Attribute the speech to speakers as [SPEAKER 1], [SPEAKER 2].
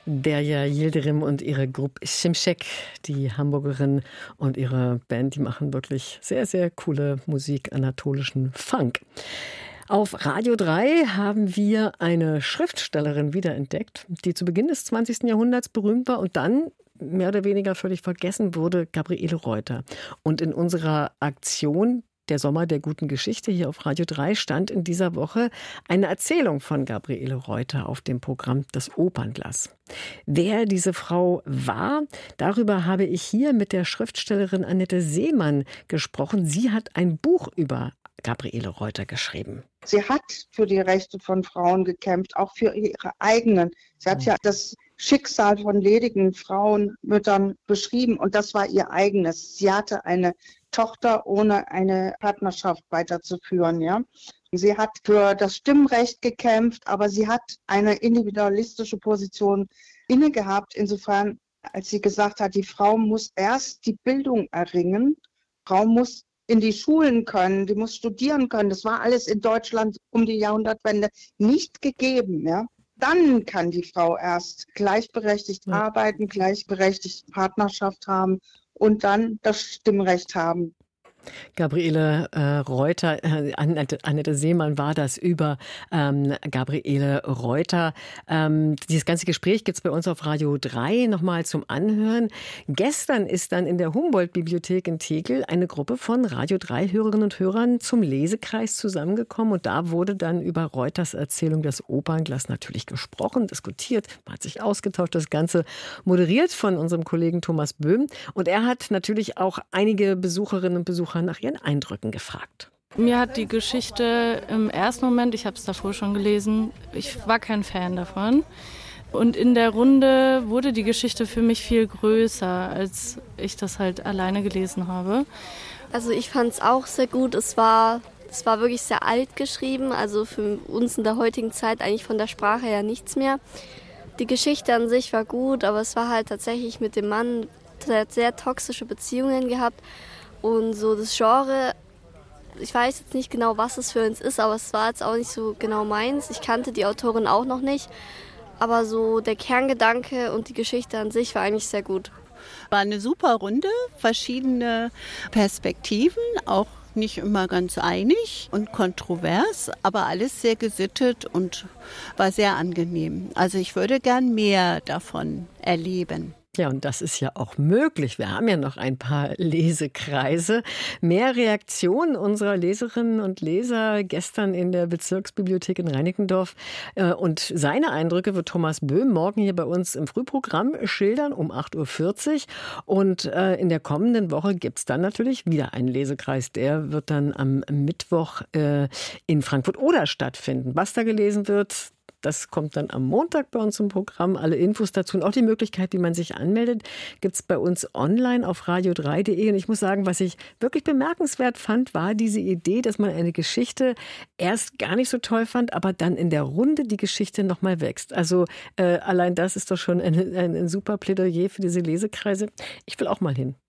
[SPEAKER 1] Derya Yildirim und ihre Gruppe Şimşek, die Hamburgerin und ihre Band, die machen wirklich sehr, sehr coole Musik, anatolischen Funk. Auf Radio 3 haben wir eine Schriftstellerin wiederentdeckt, die zu Beginn des 20. Jahrhunderts berühmt war und dann mehr oder weniger völlig vergessen wurde, Gabriele Reuter. Und in unserer Aktion Der Sommer der guten Geschichte hier auf Radio 3 stand in dieser Woche eine Erzählung von Gabriele Reuter auf dem Programm Das Opernglas. Wer diese Frau war, darüber habe ich hier mit der Schriftstellerin Annette Seemann gesprochen. Sie hat ein Buch über Gabriele Reuter geschrieben.
[SPEAKER 2] Sie hat für die Rechte von Frauen gekämpft, auch für ihre eigenen. Sie hat ja das Schicksal von ledigen Frauenmüttern beschrieben und das war ihr eigenes. Sie hatte eine Tochter, ohne eine Partnerschaft weiterzuführen. Ja. Sie hat für das Stimmrecht gekämpft, aber sie hat eine individualistische Position inne gehabt, insofern, als sie gesagt hat, die Frau muss erst die Bildung erringen, Frau muss in die Schulen können, die muss studieren können. Das war alles in Deutschland um die Jahrhundertwende nicht gegeben. Ja. Dann kann die Frau erst gleichberechtigt arbeiten, gleichberechtigt Partnerschaft haben und dann das Stimmrecht haben.
[SPEAKER 1] Gabriele Reuter, Annette Seemann war das über Gabriele Reuter. Dieses ganze Gespräch gibt es bei uns auf Radio 3 nochmal zum Anhören. Gestern ist dann in der Humboldt-Bibliothek in Tegel eine Gruppe von Radio 3-Hörerinnen und Hörern zum Lesekreis zusammengekommen und da wurde dann über Reuters Erzählung Das Opernglas natürlich gesprochen, diskutiert, man hat sich ausgetauscht, das Ganze moderiert von unserem Kollegen Thomas Böhm und er hat natürlich auch einige Besucherinnen und Besucher nach ihren Eindrücken gefragt.
[SPEAKER 3] Mir hat die Geschichte im ersten Moment, ich habe es davor schon gelesen, ich war kein Fan davon. Und in der Runde wurde die Geschichte für mich viel größer, als ich das halt alleine gelesen habe.
[SPEAKER 4] Also ich fand es auch sehr gut. Es war wirklich sehr alt geschrieben, also für uns in der heutigen Zeit eigentlich von der Sprache her nichts mehr. Die Geschichte an sich war gut, aber es war halt tatsächlich mit dem Mann, der hat sehr toxische Beziehungen gehabt. Und so das Genre, ich weiß jetzt nicht genau, was es für uns ist, aber es war jetzt auch nicht so genau meins. Ich kannte die Autorin auch noch nicht, aber so der Kerngedanke und die Geschichte an sich war eigentlich sehr gut.
[SPEAKER 5] War eine super Runde, verschiedene Perspektiven, auch nicht immer ganz einig und kontrovers, aber alles sehr gesittet und war sehr angenehm. Also ich würde gern mehr davon erleben.
[SPEAKER 1] Ja, und das ist ja auch möglich. Wir haben ja noch ein paar Lesekreise. Mehr Reaktionen unserer Leserinnen und Leser gestern in der Bezirksbibliothek in Reinickendorf. Und seine Eindrücke wird Thomas Böhm morgen hier bei uns im Frühprogramm schildern um 8.40 Uhr. Und in der kommenden Woche gibt es dann natürlich wieder einen Lesekreis. Der wird dann am Mittwoch in Frankfurt-Oder stattfinden. Was da gelesen wird, das kommt dann am Montag bei uns im Programm. Alle Infos dazu und auch die Möglichkeit, wie man sich anmeldet, gibt es bei uns online auf radio3.de. Und ich muss sagen, was ich wirklich bemerkenswert fand, war diese Idee, dass man eine Geschichte erst gar nicht so toll fand, aber dann in der Runde die Geschichte nochmal wächst. Also allein das ist doch schon ein super Plädoyer für diese Lesekreise. Ich will auch mal hin.